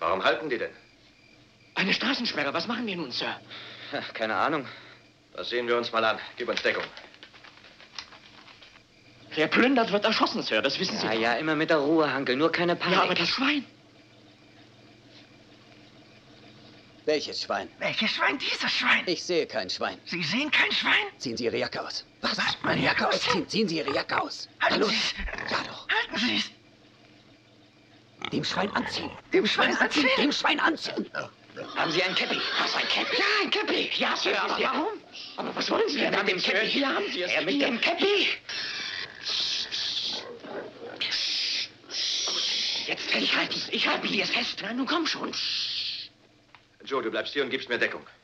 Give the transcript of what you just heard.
Warum halten die denn? Eine Straßensperre. Was machen wir nun, Sir? Ja, keine Ahnung. Das sehen wir uns mal an. Gib uns Deckung. Wer plündert, wird erschossen, Sir. Das wissen Sie doch. Ja, immer mit der Ruhe, Hankel. Nur keine Panik. Ja, aber das Schwein. Welches Schwein? Welches Schwein? Dieses Schwein. Ich sehe kein Schwein. Sie sehen kein Schwein? Ziehen Sie Ihre Jacke aus. Was? Meine Jacke ausziehen? Ziehen Sie Ihre Jacke aus. Halten Na los. Sie's. Ja doch. Halten Sie es. Dem Schwein anziehen. Dem Schwein anziehen? Dem Schwein anziehen. Haben Sie ein Käppi? Was, ein Käppi? Ja, ein Käppi. Ja, Sir, aber warum? Aber was wollen Sie denn mit dem Käppi? Hier haben Sie es. Mit dem Käppi. Jetzt festhalten. Ich halte Sie es fest. Na, nun komm schon. Joe, du bleibst hier und gibst mir Deckung.